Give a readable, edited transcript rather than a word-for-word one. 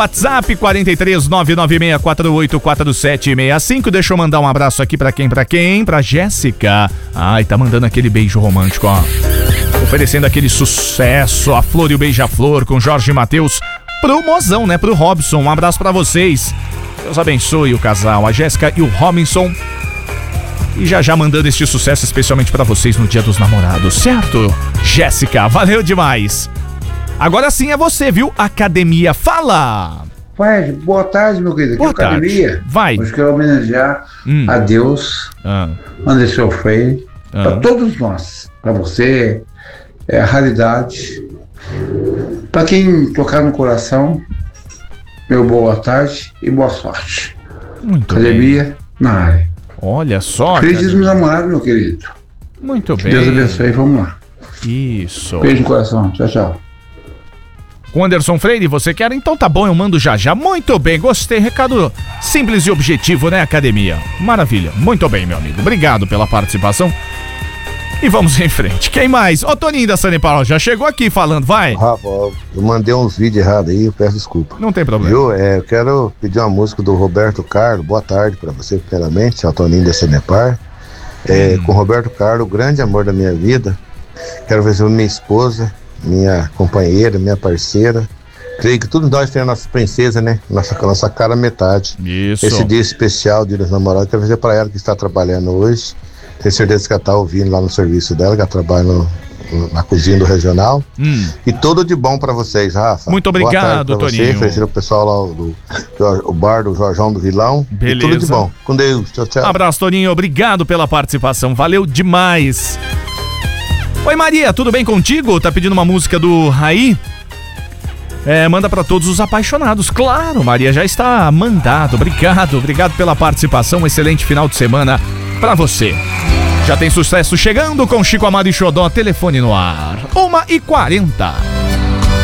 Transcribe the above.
WhatsApp 43996484765. Deixa eu mandar um abraço aqui pra quem? Pra Jéssica. Ai, tá mandando aquele beijo romântico, ó. Oferecendo aquele sucesso, a Flor e o Beija-Flor com Jorge Mateus. Pro mozão, né? Pro Robson. Um abraço pra vocês. Deus abençoe o casal, a Jéssica e o Robinson. E já mandando este sucesso especialmente pra vocês no Dia dos Namorados, certo? Jéssica, valeu demais. Agora sim é você, viu? Academia Fala! Pai, boa tarde, meu querido. Boa tarde. Academia. Vai. Hoje quero homenagear a Deus, Anderson Freire, para todos nós. Para você, é a raridade. Para quem tocar no coração, meu boa tarde e boa sorte. Muito Academia bem. Na área. Olha só. Feliz Dia dos Namorados, meu querido. Muito bem. Deus abençoe, vamos lá. Isso. Beijo no coração, tchau, tchau. Com Anderson Freire, você quer? Então tá bom, eu mando já. Muito bem, gostei. Recado simples e objetivo, né, Academia? Maravilha. Muito bem, meu amigo. Obrigado pela participação. E vamos em frente. Quem mais? Ô, Toninho da Sani Paulo, já chegou aqui falando, vai. Rafa, eu mandei uns vídeos errados aí, eu peço desculpa. Não tem problema. Eu quero pedir uma música do Roberto Carlos. Boa tarde pra você, primeiramente. É o Toninho da Sanepar. Com o Roberto Carlos, o grande amor da minha vida. Quero ver minha esposa, minha companheira, minha parceira. Creio que todos nós temos a nossa princesa, né? Nossa cara metade. Isso. Esse dia especial, Dia dos Namorados, quero dizer pra ela que está trabalhando hoje. Tenho certeza que ela está ouvindo lá no serviço dela, que ela trabalha na cozinha do regional. E tudo de bom pra vocês, Rafa. Muito obrigado, Toninho. Oferecer o pessoal lá do bar do Jorjão do Vilão. Beleza. E tudo de bom. Com Deus. Tchau, tchau. Abraço, Toninho. Obrigado pela participação. Valeu demais. Oi, Maria, tudo bem contigo? Tá pedindo uma música do Raí? Manda pra todos os apaixonados. Claro, Maria, já está mandado. Obrigado pela participação. Excelente final de semana pra você. Já tem sucesso chegando com Chico Amado e Xodó. Telefone no ar. 1h40.